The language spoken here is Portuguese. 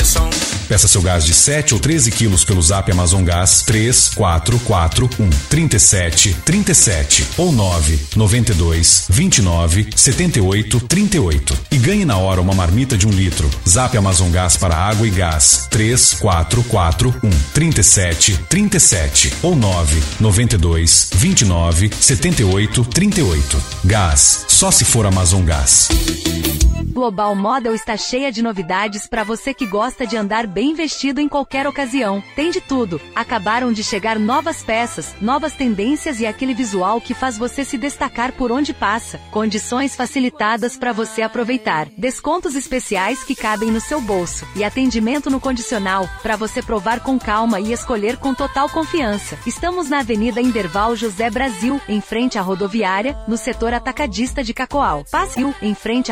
pressão. Peça seu gás de 7 ou 13 quilos pelo Zap Amazon Gás 3441 3737 ou 992 29 78 38 e ganhe na hora uma marmita de 1 litro. Zap Amazon Gás para água e gás 3441 3737 ou 992 29 78 38. Gás, só se for Amazon Gás. Global Model está cheia de novidades para você que gosta de andar bem vestido em qualquer ocasião. Tem de tudo. Acabaram de chegar novas peças, novas tendências e aquele visual que faz você se destacar por onde passa. Condições facilitadas para você aproveitar. Descontos especiais que cabem no seu bolso. E atendimento no condicional para você provar com calma e escolher com total confiança. Estamos na Avenida Inderval José Brasil, em frente à rodoviária, no setor atacadista de Cacoal. Passe em frente